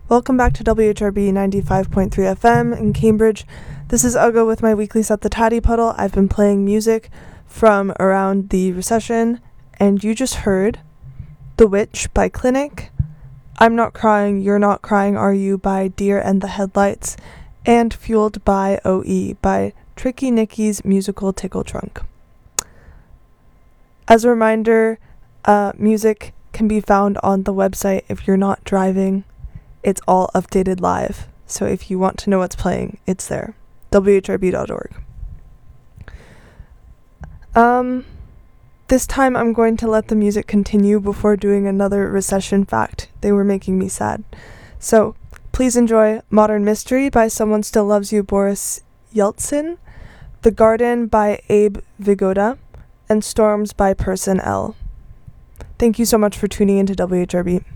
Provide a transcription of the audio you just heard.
Welcome back to WHRB 95.3 FM in Cambridge. This is Ugga with my weekly set, The Tatty Puddle. I've been playing music from around the recession, and you just heard The Witch by Clinic, I'm Not Crying, You're Not Crying, Are You by Deer and the Headlights, and Fueled by OE by Tricky Nicky's musical Tickle Trunk. As a reminder, music can be found on the website if you're not driving. It's all updated live, so if you want to know what's playing, it's there. whrb.org. This time I'm going to let the music continue before doing another recession fact. They were making me sad. So, please enjoy Modern Mystery by Someone Still Loves You, Boris Yeltsin, The Garden by Abe Vigoda, and Storms by Person L. Thank you so much for tuning into WHRB.